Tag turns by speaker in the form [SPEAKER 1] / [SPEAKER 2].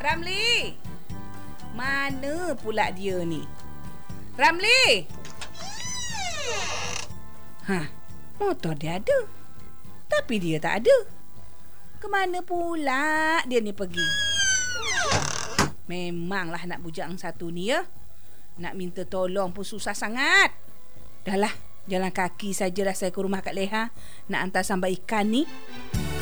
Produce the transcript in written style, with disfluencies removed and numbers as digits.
[SPEAKER 1] Ramli! Mana pula dia ni? Ramli! Motor dia ada. Tapi dia tak ada. Kemana pula dia ni pergi? Memanglah nak bujak yang satu ni ya. Nak minta tolong pun susah sangat. Dahlah, jalan kaki sajalah saya ke rumah Kak Leha nak hantar sambal ikan ni.